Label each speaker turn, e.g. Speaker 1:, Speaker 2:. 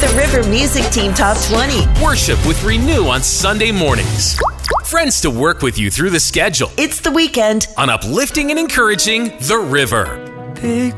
Speaker 1: The River Music Team Top 20.
Speaker 2: Worship with Renew on Sunday mornings. Friends to work with you through the schedule.
Speaker 1: It's the weekend
Speaker 2: On uplifting and encouraging The River.